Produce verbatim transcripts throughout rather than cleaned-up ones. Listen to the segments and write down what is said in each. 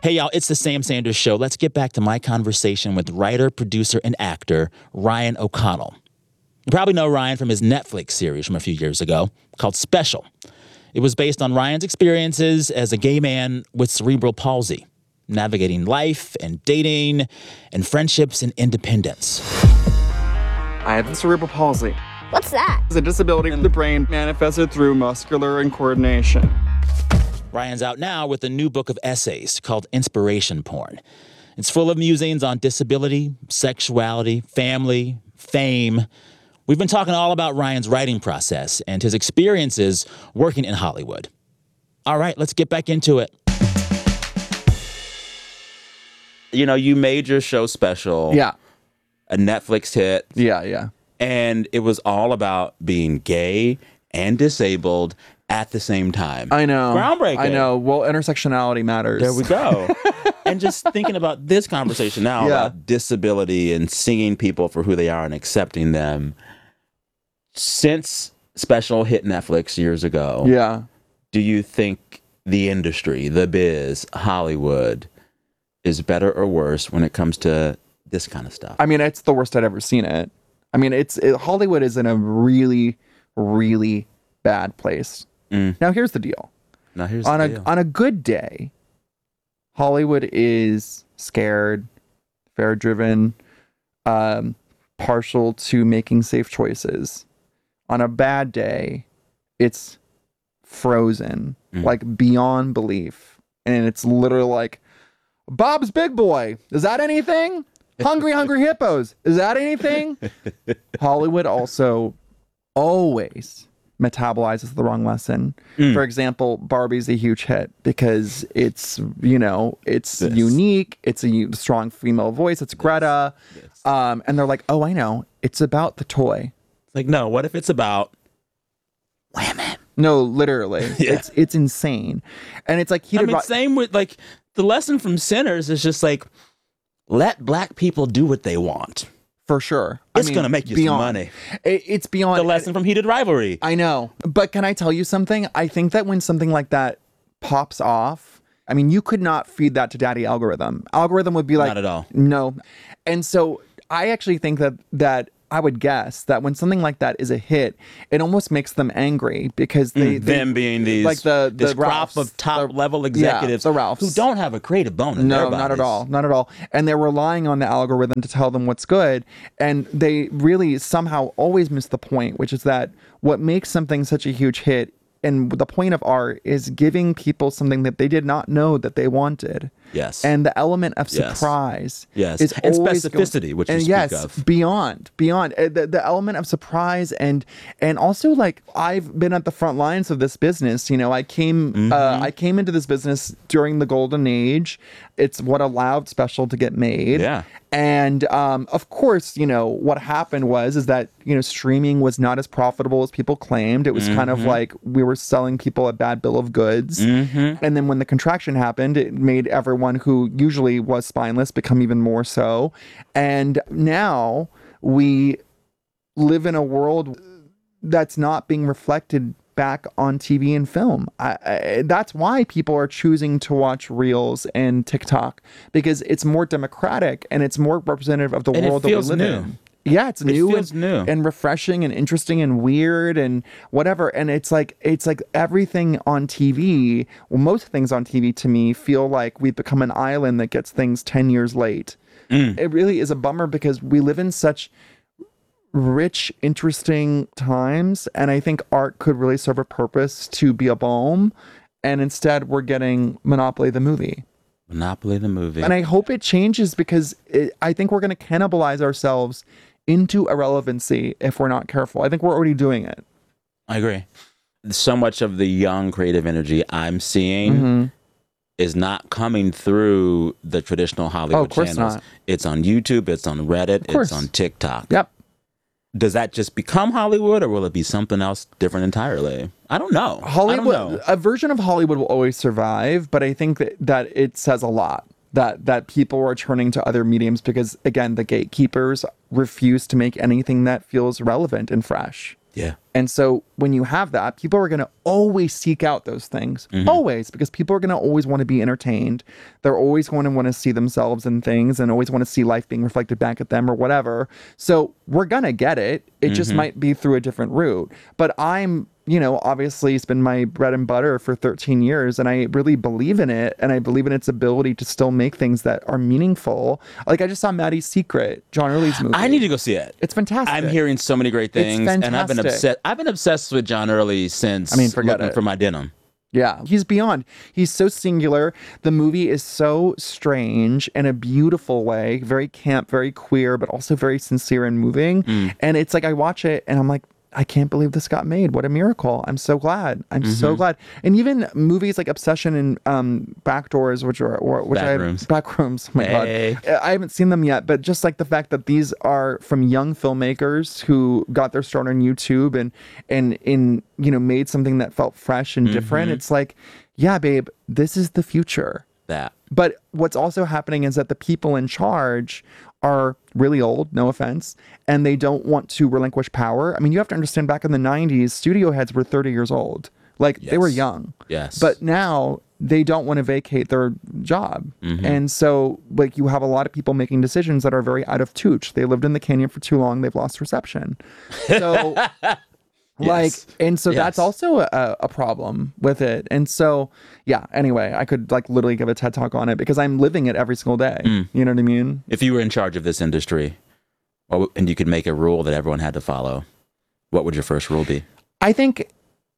Hey, y'all, it's the Sam Sanders Show. Let's get back to my conversation with writer, producer, and actor Ryan O'Connell. You probably know Ryan from his Netflix series from a few years ago called Special. It was based on Ryan's experiences as a gay man with cerebral palsy, navigating life and dating and friendships and independence. I have cerebral palsy. What's that? It's a disability in the brain manifested through muscular incoordination. Ryan's out now with a new book of essays called Inspiration Porn. It's full of musings on disability, sexuality, family, fame. We've been talking all about Ryan's writing process and his experiences working in Hollywood. All right, let's get back into it. You know, you made your show Special. Yeah. A Netflix hit. Yeah, yeah. And it was all about being gay and disabled at the same time. I know. Groundbreaking. I know. Well, intersectionality matters. There we go. And just thinking about this conversation now Yeah. about disability and seeing people for who they are and accepting them. Since Special hit Netflix years ago, Yeah. do you think the industry, the biz, Hollywood is better or worse when it comes to this kind of stuff? I mean, it's the worst I'd ever seen it. I mean, it's it, Hollywood is in a really, really bad place. Mm. Now, here's the deal. Now here's on the a deal. on a good day, Hollywood is scared, fear driven, um, partial to making safe choices. On a bad day, it's frozen, Mm. like beyond belief, and it's literally like, Bob's Big Boy. Is that anything? Hungry Hungry Hippos. Is that anything? Hollywood also always metabolizes the wrong lesson. Mm. For example, Barbie's a huge hit because it's, you know, it's This. unique. It's a u- strong female voice. It's Greta. Yes. Um, and they're like, oh, I know. It's about the toy. It's like, no, what if it's about women? No, literally. Yeah. It's it's insane. And it's like, he I did mean, ri- same with like the lesson from Sinners is just like, let black people do what they want. for sure. It's I mean, gonna make you some beyond. money. It, it's beyond. The lesson from Heated Rivalry. I know. But can I tell you something? I think that when something like that pops off, I mean, you could not feed that to Daddy Algorithm. Algorithm would be like, Not at all. No. And so I actually think that that I would guess that when something like that is a hit, it almost makes them angry because they, they Them being these like the, the this crop Ralphs, of top the- level yeah, executives the Ralphs. who don't have a creative bone in their No, not at bodies. all. Not at all. And they're relying on the algorithm to tell them what's good. And they really somehow always miss the point, which is that what makes something such a huge hit and the point of art is giving people something that they did not know that they wanted. Yes. And the element of Yes. surprise Yes. is And always specificity, going- which you and speak yes, of. beyond, beyond Uh, the, the element of surprise and and also like I've been at the front lines of this business. You know, I came Mm-hmm. uh, I came into this business during the golden age. It's what allowed Special to get made. Yeah. And um, of course, you know what happened was is that you know streaming was not as profitable as people claimed. It was kind of like we were selling people a bad bill of goods. Mm-hmm. And then when the contraction happened, it made everyone who usually was spineless become even more so. And now we live in a world that's not being reflected back on T V and film. I, I, that's why people are choosing to watch Reels and TikTok because it's more democratic and it's more representative of the And it world feels that we live new. in. Yeah, it's new, feels and, new. and refreshing and interesting and weird and whatever. And it's like it's like everything on T V. Well, most things on T V to me feel like we've become an island that gets things ten years late. Mm. It really is a bummer because we live in such rich, interesting times, and I think art could really serve a purpose to be a balm. And instead, we're getting Monopoly the movie. Monopoly the movie. And I hope it changes because it, I think we're going to cannibalize ourselves into irrelevancy if we're not careful. I think we're already doing it. I agree. So much of the young creative energy I'm seeing Mm-hmm. is not coming through the traditional Hollywood Oh, of course channels. not. It's on YouTube, it's on Reddit, course. it's on TikTok. Yep. Does that just become Hollywood or will it be something else different entirely? I don't know. Hollywood, I don't know. a version of Hollywood will always survive, but I think that, that it says a lot that that people are turning to other mediums because again, the gatekeepers refuse to make anything that feels relevant and fresh. Yeah. And so when you have that, people are going to always seek out those things, Mm-hmm. always, because people are going to always want to be entertained. They're always going to want to see themselves in things and always want to see life being reflected back at them or whatever. So we're going to get it. It just Mm-hmm. might be through a different route. But I'm, you know, obviously it's been my bread and butter for thirteen years, and I really believe in it, and I believe in its ability to still make things that are meaningful. Like I just saw Maddie's Secret, John Early's movie. I need to go see it. It's fantastic. I'm hearing so many great things, and I've been fantastic. obsessed. I've been obsessed with John Early since I mean, forget Looking it. for My Denim. Yeah, he's beyond. He's so singular. The movie is so strange in a beautiful way, very camp, very queer, but also very sincere and moving. Mm. And it's like I watch it and I'm like, I can't believe this got made. What a miracle. I'm so glad. I'm Mm-hmm. so glad. And even movies like Obsession and um, Backdoors, which are, or, which I Backrooms. Backrooms. Oh my Hey. God. I haven't seen them yet, but just like the fact that these are from young filmmakers who got their start on YouTube and, and in, you know, made something that felt fresh and different. Mm-hmm. It's like, yeah, babe, this is the future. That. But what's also happening is that the people in charge are really old, no offense, and they don't want to relinquish power. I mean, you have to understand back in the nineties, studio heads were thirty years old. Like they were Yes. young. Yes. But now they don't want to vacate their job. Mm-hmm. And so like you have a lot of people making decisions that are very out of touch. They lived in the canyon for too long. They've lost reception. So like, Yes. and so Yes. that's also a, a problem with it. And so, yeah, anyway, I could like literally give a TED talk on it because I'm living it every single day. Mm. You know what I mean? If you were in charge of this industry, what w- and you could make a rule that everyone had to follow, what would your first rule be? I think,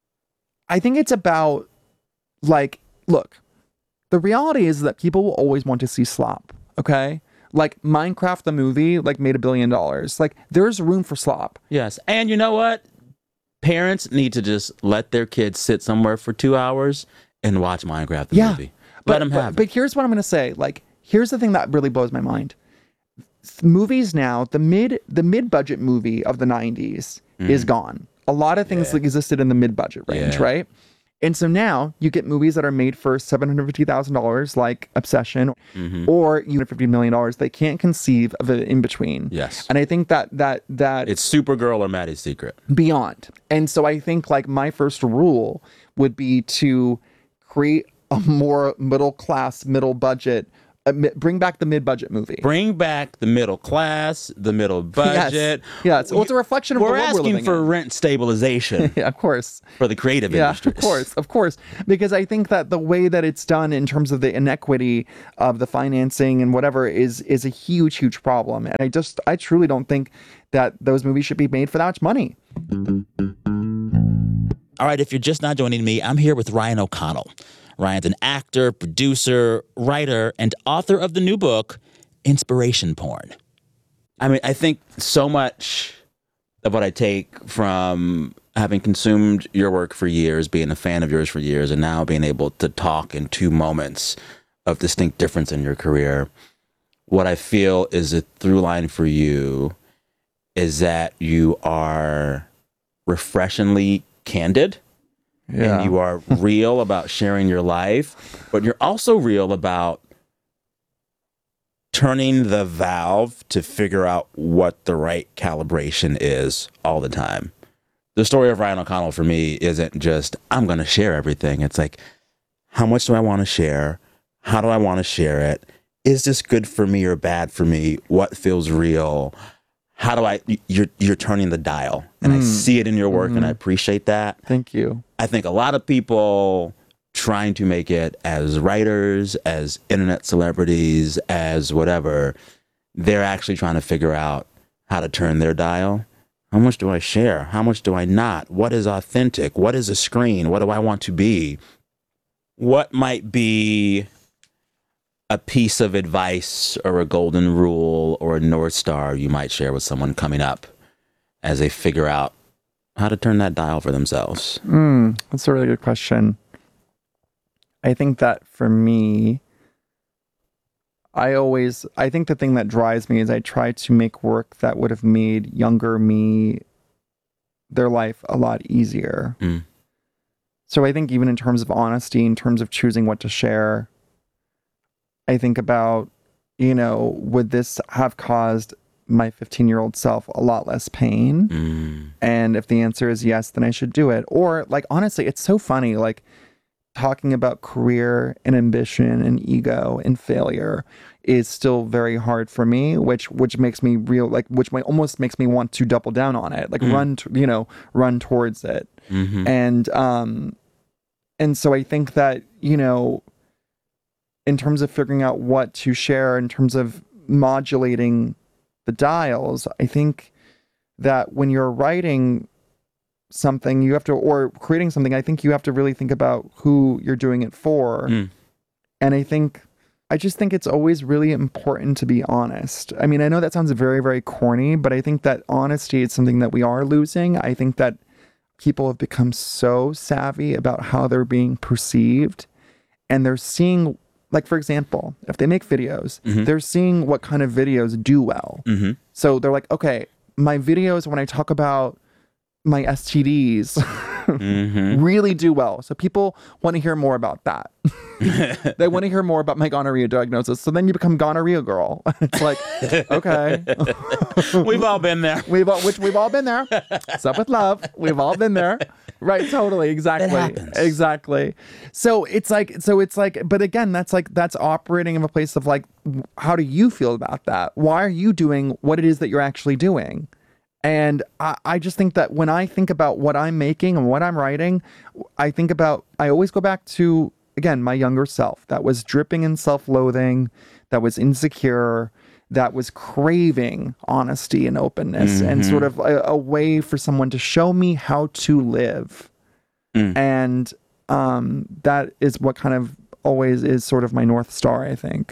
I think it's about like, look, the reality is that people will always want to see slop. Okay. Like Minecraft, the movie, like made a billion dollars. Like there's room for slop. Yes. And you know what? Parents need to just let their kids sit somewhere for two hours and watch Minecraft the Yeah. movie. But, Let them but, have but it. here's what I'm going to say. Like, here's the thing that really blows my mind. Th- Movies now, the mid the mid budget movie of the nineties is gone. A lot of things Yeah. that existed in the mid budget range, Yeah. right? And so now you get movies that are made for seven hundred fifty thousand dollars, like Obsession, Mhm. or you know, fifty million dollars. They can't conceive of an in between. Yes. And I think that that that It's Supergirl or Maddie's Secret. beyond. And so I think like my first rule would be to create a more middle class, middle budget, uh, mi- bring back the mid budget movie. Bring back the middle class, the middle budget. Yes. Yes. Well, it's a reflection of We're the world we're asking living for in. rent stabilization Yeah, of course. for the creative Yeah, industry. of course, of course. Because I think that the way that it's done in terms of the inequity of the financing and whatever is is a huge, huge problem. And I just, I truly don't think that those movies should be made for that much money. All right, if you're just not joining me, I'm here with Ryan O'Connell. Ryan's an actor, producer, writer, and author of the new book, Inspiration Porn. I mean, I think so much of what I take from having consumed your work for years, being a fan of yours for years, and now being able to talk in two moments of distinct difference in your career, what I feel is a through line for you is that you are refreshingly candid. And you are real about sharing your life, but you're also real about turning the valve to figure out what the right calibration is all the time. The story of Ryan O'Connell for me isn't just, I'm going to share everything. It's like, how much do I want to share? How do I want to share it? Is this good for me or bad for me? What feels real? How do I, you're, you're turning the dial, and I see it in your work, and I appreciate that. Thank you. I think a lot of people trying to make it as writers, as internet celebrities, as whatever, they're actually trying to figure out how to turn their dial. How much do I share? How much do I not? What is authentic? What is a screen? What do I want to be? What might be a piece of advice or a golden rule or a North Star you might share with someone coming up as they figure out how to turn that dial for themselves? Mm, that's a really good question. I think that for me, I always, I think the thing that drives me is I try to make work that would have made younger me their life a lot easier. Mm. So I think even in terms of honesty, in terms of choosing what to share, I think about, you know, would this have caused my fifteen year old self a lot less pain? Mm. And if the answer is yes, then I should do it. Or like, honestly, it's so funny, like talking about career and ambition and ego and failure is still very hard for me, which which makes me real, like which might almost makes me want to double down on it, like mm. run, to, you know, run towards it. Mm-hmm. And um, and so I think that, you know, in terms of figuring out what to share, in terms of modulating the dials, I think that when you're writing something, you have to, or creating something, I think you have to really think about who you're doing it for. Mm. And I think, I just think it's always really important to be honest. I mean, I know that sounds very, very corny, but I think that honesty is something that we are losing. I think that people have become so savvy about how they're being perceived, and they're seeing, like, for example, if they make videos, mm-hmm. they're seeing what kind of videos do well. Mm-hmm. So they're like, okay, my videos, when I talk about my S T Ds, mm-hmm. really do well. So people want to hear more about that. They want to hear more about my gonorrhea diagnosis. So then you become gonorrhea girl. It's like, okay. We've all been there. We've all, which we've all been there. Sup with love. We've all been there. Right. Totally. Exactly. It happens. Exactly. So it's like, so it's like, but again, that's like, that's operating in a place of like, how do you feel about that? Why are you doing what it is that you're actually doing? And I, I just think that when I think about what I'm making and what I'm writing, I think about, I always go back to, again, my younger self that was dripping in self-loathing, that was insecure, that was craving honesty and openness, mm-hmm. and sort of a, a way for someone to show me how to live. Mm. And um, that is what kind of always is sort of my North Star, I think.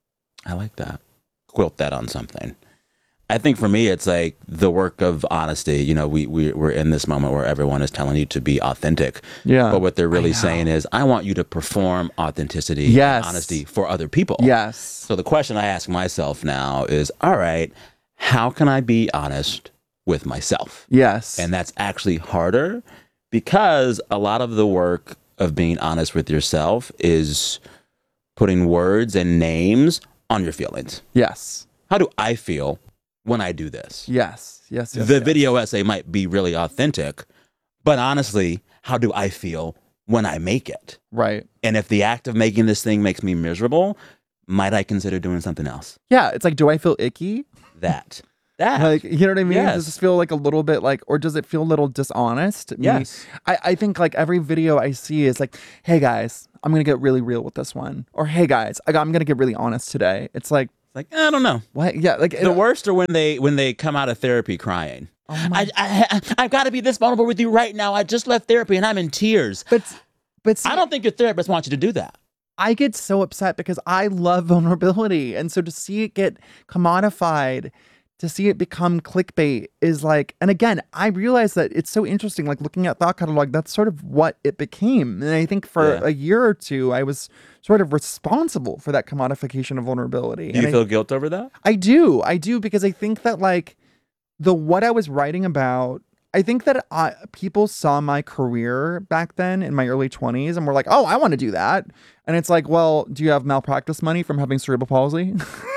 I like that. Quilt that on something. I think for me, it's like the work of honesty. You know, we, we, we're in this moment where everyone is telling you to be authentic. Yeah. But what they're really saying is, I want you to perform authenticity yes. and honesty for other people. Yes. So the question I ask myself now is, all right, how can I be honest with myself? Yes. And that's actually harder because a lot of the work of being honest with yourself is putting words and names on your feelings. Yes. How do I feel when I do this? Yes, yes, yes. The yes. video essay might be really authentic, but honestly, how do I feel when I make it? Right. And if the act of making this thing makes me miserable, might I consider doing something else? Yeah, it's like, do I feel icky? That. That. Like, you know what I mean? Yes. Does this feel like a little bit like, or does it feel a little dishonest? Yes. Me, I, I think like every video I see is like, hey guys, I'm going to get really real with this one. Or hey guys, I got, I'm going to get really honest today. It's like, Like, I don't know. what? Yeah. Like The it, worst are when they when they come out of therapy crying. Oh my- I, I, I've got to be this vulnerable with you right now. I just left therapy and I'm in tears. But, but see, I don't think your therapist wants you to do that. I get so upset because I love vulnerability. And so to see it get commodified, to see it become clickbait is like, and again, I realize that it's so interesting, like looking at Thought Catalog, that's sort of what it became. And I think for Yeah. a year or two, I was sort of responsible for that commodification of vulnerability. Do you And feel I, guilt over that? I do. I do, because I think that like the, what I was writing about, I think that I, people saw my career back then in my early twenties and were like, oh, I want to do that. And it's like, well, do you have malpractice money from having cerebral palsy?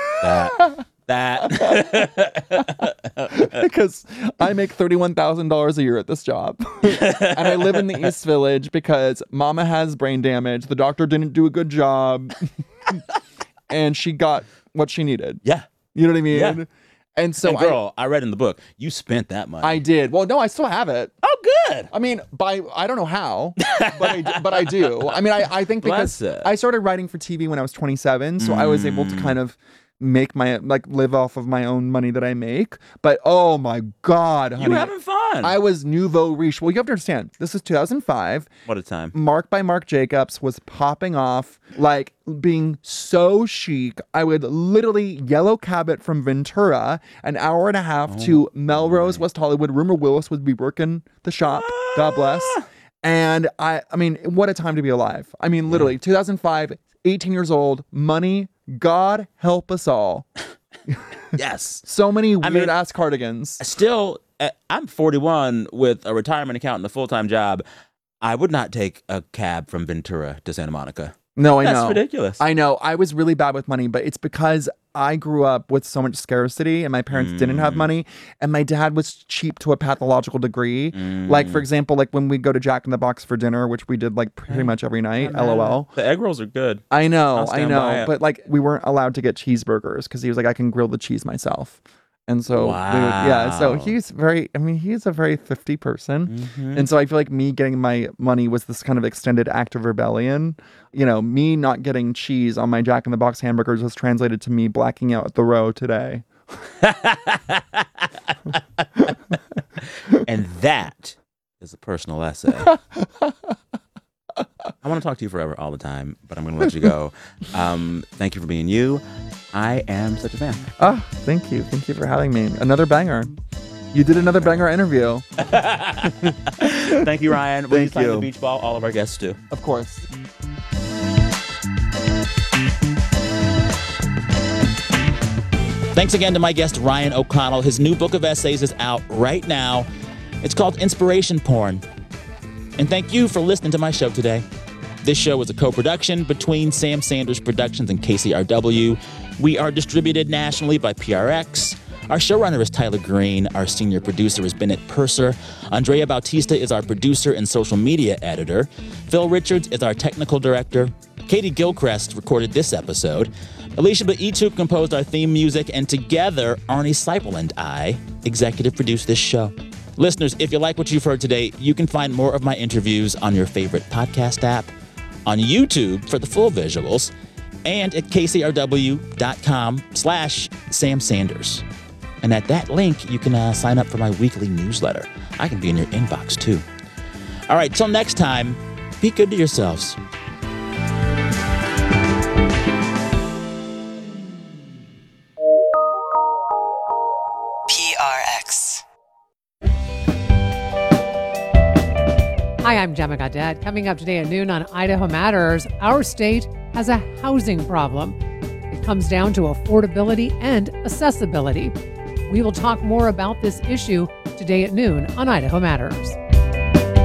That. That. Because I make thirty-one thousand dollars a year at this job. And I live in the East Village because mama has brain damage. The doctor didn't do a good job. And she got what she needed. Yeah. You know what I mean? Yeah. And so and girl, I, I read in the book, you spent that money. I, I did. Well, no, I still have it. Oh, good. I mean, by I don't know how, but I, but I do. I mean, I, I think because Bless it. I started writing for T V when I was twenty-seven, so I was able to kind of make my, like, live off of my own money that I make. But oh my God, honey, You were having fun. I was nouveau riche. Well, you have to understand, this is two thousand five. What a time. Mark by Marc Jacobs was popping off, like being so chic. I would literally yellow cab it from Ventura an hour and a half to Melrose, West Hollywood. Rumor Willis would be working the shop. God bless. And I, I mean, what a time to be alive. I mean, literally, two thousand five, eighteen years old, money. God help us all. Yes. So many weird mean- ass cardigans. Still, uh, I'm forty-one with a retirement account and a full-time job. I would not take a cab from Ventura to Santa Monica. No, I know. That's ridiculous. I know. I was really bad with money, but it's because I grew up with so much scarcity and my parents mm. didn't have money, and my dad was cheap to a pathological degree. Mm. Like, for example, like when we go to Jack in the Box for dinner, which we did like pretty much every night, yeah, LOL. The egg rolls are good. I know, I know. But like we weren't allowed to get cheeseburgers because he was like, I can grill the cheese myself. And so, wow. we would, yeah, so he's very, I mean, he's a very thrifty person. Mm-hmm. And so I feel like me getting my money was this kind of extended act of rebellion. You know, me not getting cheese on my Jack in the Box hamburgers was translated to me blacking out at the row today. And that is a personal essay. I want to talk to you forever all the time, but I'm going to let you go. Um, thank you for being you. I am such a fan. Oh, thank you. Thank you for having me. Another banger. You did another banger interview. Thank you, Ryan. Will Thank you sign you. the beach ball? All of our guests do. Of course. Thanks again to my guest, Ryan O'Connell. His new book of essays is out right now. It's called Inspiration Porn. And thank you for listening to my show today. This show was a co-production between Sam Sanders Productions and K C R W. We are distributed nationally by P R X. Our showrunner is Tyler Green. Our senior producer is Bennett Purser. Andrea Bautista is our producer and social media editor. Phil Richards is our technical director. Katie Gilchrist recorded this episode. Alicia Baitu composed our theme music. And together, Arnie Seipel and I executive produced this show. Listeners, if you like what you've heard today, you can find more of my interviews on your favorite podcast app, on YouTube for the full visuals, and at kcrw.com slash Sam Sanders. And at that link, you can uh, sign up for my weekly newsletter. I can be in your inbox, too. All right, till next time, be good to yourselves. P R X. Hi, I'm Gemma Gadet. Coming up today at noon on Idaho Matters, our state has a housing problem. It comes down to affordability and accessibility. We will talk more about this issue today at noon on Idaho Matters.